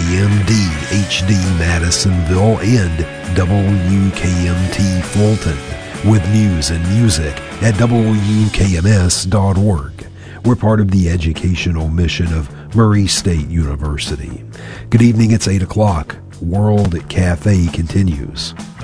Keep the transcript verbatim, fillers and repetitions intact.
M D H D Madisonville and W K M T Fulton, with news and music at W K M S dot org. We're part of the educational mission of Murray State University. Good evening, it's eight o'clock. World Cafe continues.